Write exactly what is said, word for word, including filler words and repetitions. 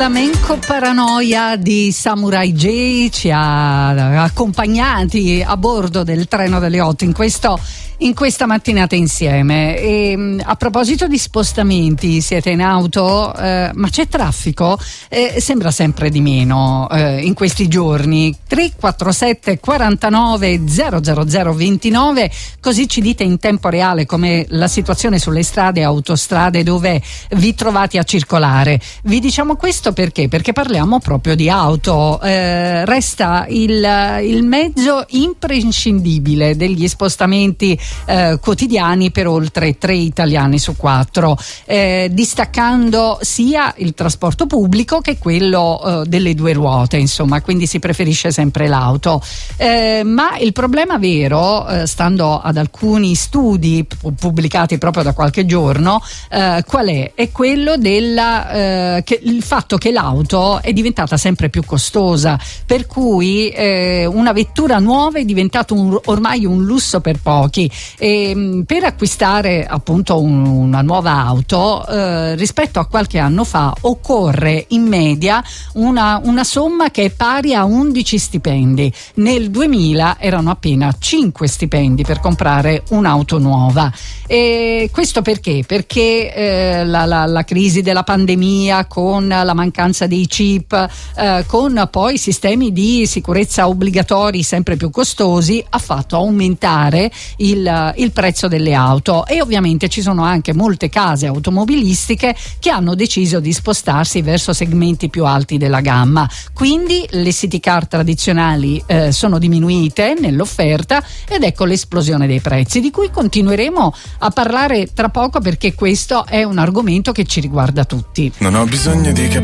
Flamenco Paranoia di Samurai J ci ha accompagnati a bordo del treno delle otto in questo in questa mattinata insieme. E a proposito di spostamenti, siete in auto, eh, ma c'è traffico? Eh, sembra sempre di meno eh, in questi giorni. Tre quattro sette quarantanove zero zero zero ventinove, così ci dite in tempo reale com'è la situazione sulle strade e autostrade dove vi trovate a circolare. Vi diciamo questo perché? Perché parliamo proprio di auto. Eh, resta il, il mezzo imprescindibile degli spostamenti Eh, quotidiani per oltre tre italiani su quattro, eh, distaccando sia il trasporto pubblico che quello eh, delle due ruote, insomma, quindi si preferisce sempre l'auto. Eh, ma il problema vero, eh, stando ad alcuni studi pubblicati proprio da qualche giorno, eh, qual è? È quello della, eh, che, il fatto che l'auto è diventata sempre più costosa, per cui eh, una vettura nuova è diventato un, ormai un lusso per pochi. E per acquistare appunto un, una nuova auto eh, rispetto a qualche anno fa occorre in media una, una somma che è pari a undici stipendi. Nel duemila erano appena cinque stipendi per comprare un'auto nuova. E questo perché? Perché eh, la, la, la crisi della pandemia, con la mancanza dei chip, eh, con poi sistemi di sicurezza obbligatori sempre più costosi, ha fatto aumentare il il prezzo delle auto, e ovviamente ci sono anche molte case automobilistiche che hanno deciso di spostarsi verso segmenti più alti della gamma, quindi le city car tradizionali eh, sono diminuite nell'offerta ed ecco l'esplosione dei prezzi, di cui continueremo a parlare tra poco perché questo è un argomento che ci riguarda tutti. Non ho bisogno di capire